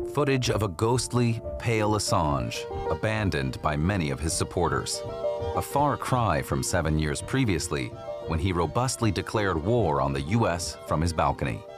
Footage of a ghostly, pale Assange, abandoned by many of his supporters. A far cry from 7 years previously, when he robustly declared war on the US from his balcony.